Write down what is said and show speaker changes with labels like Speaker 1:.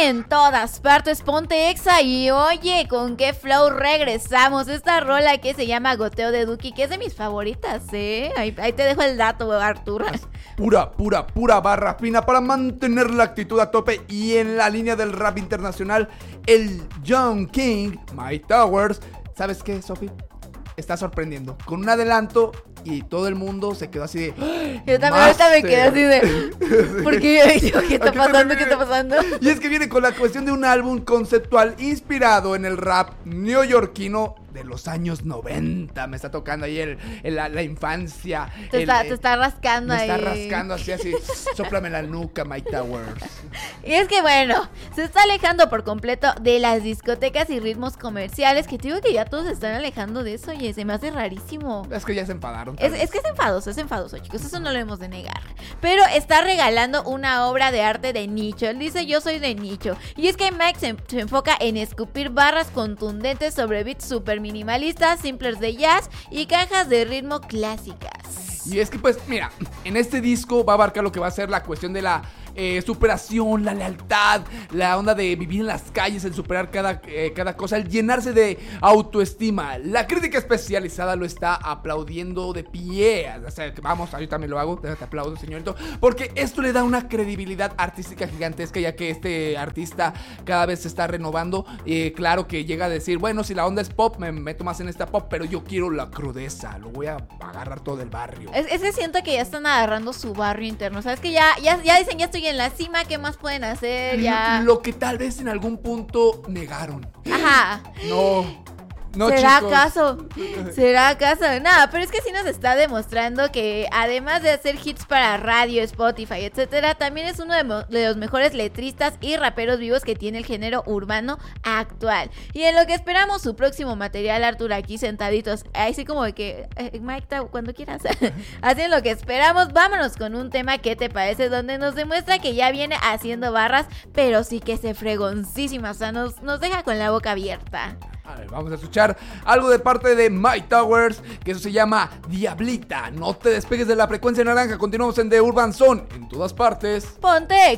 Speaker 1: en todas partes, ponte Exa. Y oye, ¿con qué flow regresamos? Esta rola que se llama Goteo de Duki, que es de mis favoritas, Ahí te dejo el dato, Arturo.
Speaker 2: Pura barra fina para mantener la actitud a tope. Y en la línea del rap internacional, el Young King, Mike Towers. ¿Sabes qué, Sofi? Está sorprendiendo. Con un adelanto y todo el mundo se quedó así de...
Speaker 1: Yo también ahorita me quedé así de... ¿Por qué? ¿Qué está pasando? ¿Qué está pasando?
Speaker 2: Y es que viene con la cuestión de un álbum conceptual inspirado en el rap neoyorquino de los años 90. Me está tocando ahí la infancia.
Speaker 1: Te está rascando ahí.
Speaker 2: Me está rascando así. Sóplame la nuca, Mike Towers.
Speaker 1: Y es que bueno, se está alejando por completo de las discotecas y ritmos comerciales, que te digo que ya todos se están alejando de eso. Y se me hace rarísimo.
Speaker 2: Es que ya se enfadaron.
Speaker 1: Es que es enfadoso, chicos, eso no lo hemos de negar. Pero está regalando una obra de arte de nicho. Él dice: yo soy de nicho. Y es que Mike se enfoca en escupir barras contundentes sobre beats super minimalistas, simples de jazz y cajas de ritmo clásicas.
Speaker 2: Y es que pues, mira, en este disco va a abarcar lo que va a ser la cuestión de la superación, la lealtad, la onda de vivir en las calles, el superar cada cosa, el llenarse de autoestima. La crítica especializada lo está aplaudiendo de pie. O sea, vamos, yo también lo hago, te aplaudo, señorito, porque esto le da una credibilidad artística gigantesca, ya que este artista cada vez se está renovando. Claro que llega a decir, bueno, si la onda es pop, me meto más en esta pop, pero yo quiero la crudeza, lo voy a agarrar todo el barrio.
Speaker 1: Es que siento que ya están agarrando su barrio interno, ¿sabes? Que ya dicen, ya estoy en la cima, ¿qué más pueden hacer? Ya.
Speaker 2: Lo que tal vez en algún punto negaron.
Speaker 1: Ajá.
Speaker 2: No,
Speaker 1: ¿Será
Speaker 2: chicos.
Speaker 1: acaso? Nada, pero es que sí nos está demostrando que además de hacer hits para radio, Spotify, etcétera, también es uno de los mejores letristas y raperos vivos que tiene el género urbano actual. Y en lo que esperamos su próximo material, Arturo, aquí sentaditos, así como de que Mike, cuando quieras. Así en lo que esperamos, vámonos con un tema, ¿qué te parece? Donde nos demuestra que ya viene haciendo barras, pero sí que se fregoncísima, o sea, nos deja con la boca abierta.
Speaker 2: A ver, vamos a escuchar algo de parte de Mike Towers, que eso se llama Diablita. No te despegues de la frecuencia naranja, continuamos en The Urban Zone, en todas partes.
Speaker 1: Ponte